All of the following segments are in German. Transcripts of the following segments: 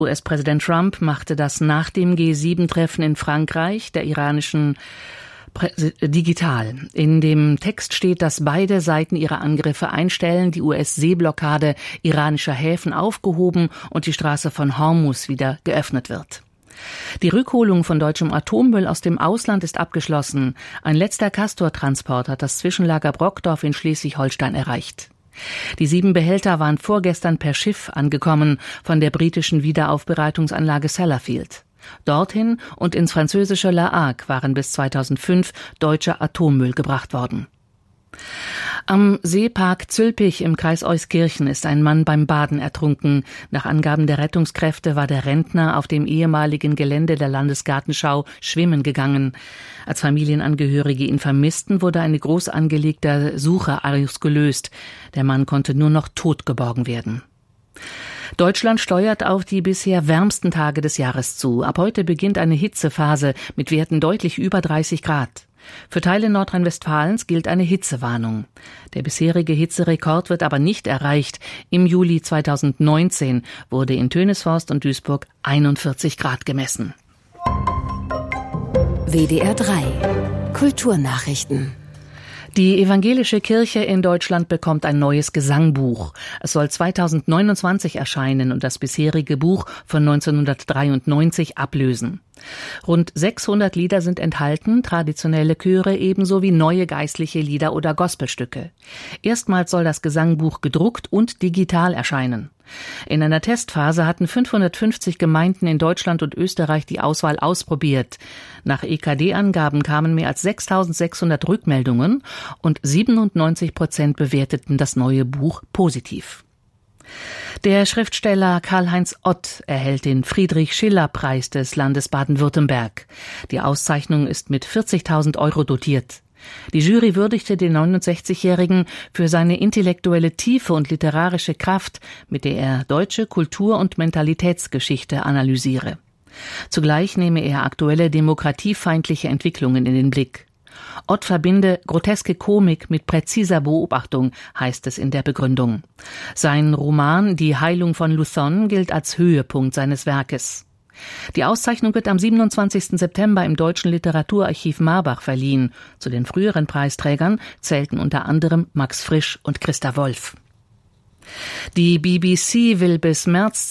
US-Präsident Trump machte das nach dem G7-Treffen in Frankreich der iranischen digital. In dem Text steht, dass beide Seiten ihre Angriffe einstellen, die US-Seeblockade iranischer Häfen aufgehoben und die Straße von Hormuz wieder geöffnet wird. Die Rückholung von deutschem Atommüll aus dem Ausland ist abgeschlossen. Ein letzter Castor-Transport hat das Zwischenlager Brockdorf in Schleswig-Holstein erreicht. Die 7 Behälter waren vorgestern per Schiff angekommen von der britischen Wiederaufbereitungsanlage Sellafield. Dorthin und ins französische La Hague waren bis 2005 deutscher Atommüll gebracht worden. Am Seepark Zülpich im Kreis Euskirchen ist ein Mann beim Baden ertrunken. Nach Angaben der Rettungskräfte war der Rentner auf dem ehemaligen Gelände der Landesgartenschau schwimmen gegangen. Als Familienangehörige ihn vermissten, wurde eine groß angelegte Suche ausgelöst. Der Mann konnte nur noch tot geborgen werden. Deutschland steuert auf die bisher wärmsten Tage des Jahres zu. Ab heute beginnt eine Hitzephase mit Werten deutlich über 30 Grad. Für Teile Nordrhein-Westfalens gilt eine Hitzewarnung. Der bisherige Hitzerekord wird aber nicht erreicht. Im Juli 2019 wurde in Tönisvorst und Duisburg 41 Grad gemessen. WDR 3 Kulturnachrichten. Die evangelische Kirche in Deutschland bekommt ein neues Gesangbuch. Es soll 2029 erscheinen und das bisherige Buch von 1993 ablösen. Rund 600 Lieder sind enthalten, traditionelle Chöre ebenso wie neue geistliche Lieder oder Gospelstücke. Erstmals soll das Gesangbuch gedruckt und digital erscheinen. In einer Testphase hatten 550 Gemeinden in Deutschland und Österreich die Auswahl ausprobiert. Nach EKD-Angaben kamen mehr als 6.600 Rückmeldungen und 97% bewerteten das neue Buch positiv. Der Schriftsteller Karl-Heinz Ott erhält den Friedrich-Schiller-Preis des Landes Baden-Württemberg. Die Auszeichnung ist mit 40.000 € dotiert. Die Jury würdigte den 69-Jährigen für seine intellektuelle Tiefe und literarische Kraft, mit der er deutsche Kultur- und Mentalitätsgeschichte analysiere. Zugleich nehme er aktuelle demokratiefeindliche Entwicklungen in den Blick. Ott verbinde groteske Komik mit präziser Beobachtung, heißt es in der Begründung. Sein Roman Die Heilung von Luzon gilt als Höhepunkt seines Werkes. Die Auszeichnung wird am 27. September im Deutschen Literaturarchiv Marbach verliehen. Zu den früheren Preisträgern zählten unter anderem Max Frisch und Christa Wolf. Die BBC will bis März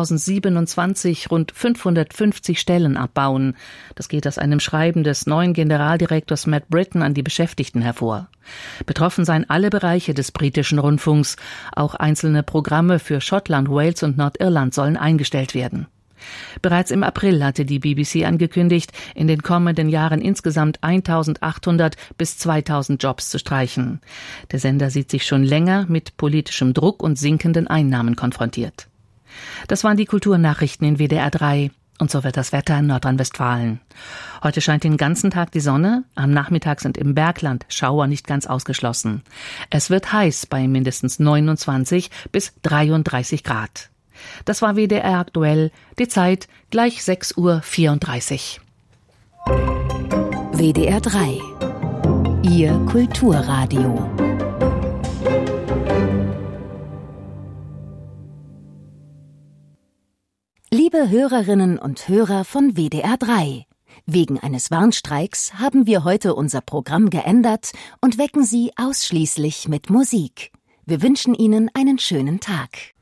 2027 rund 550 Stellen abbauen. Das geht aus einem Schreiben des neuen Generaldirektors Matt Britton an die Beschäftigten hervor. Betroffen seien alle Bereiche des britischen Rundfunks. Auch einzelne Programme für Schottland, Wales und Nordirland sollen eingestellt werden. Bereits im April hatte die BBC angekündigt, in den kommenden Jahren insgesamt 1.800 bis 2.000 Jobs zu streichen. Der Sender sieht sich schon länger mit politischem Druck und sinkenden Einnahmen konfrontiert. Das waren die Kulturnachrichten in WDR 3. Und so wird das Wetter in Nordrhein-Westfalen. Heute scheint den ganzen Tag die Sonne. Am Nachmittag sind im Bergland Schauer nicht ganz ausgeschlossen. Es wird heiß bei mindestens 29 bis 33 Grad. Das war WDR aktuell, die Zeit gleich 6:34 Uhr. WDR 3, Ihr Kulturradio. Liebe Hörerinnen und Hörer von WDR 3, wegen eines Warnstreiks haben wir heute unser Programm geändert und wecken Sie ausschließlich mit Musik. Wir wünschen Ihnen einen schönen Tag.